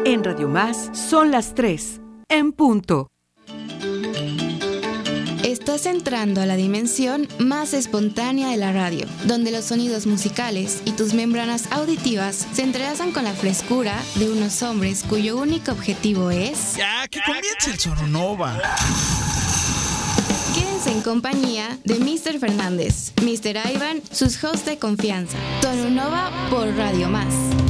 En Radio Más son las 3, en punto. Estás entrando a la dimensión más espontánea de la radio, donde los sonidos musicales y tus membranas auditivas se entrelazan con la frescura de unos hombres cuyo único objetivo es... ¡Ya, que comience el Sononova! Quédense en compañía de Mr. Fernández, Mr. Ivan, sus hosts de confianza. Sononova por Radio Más.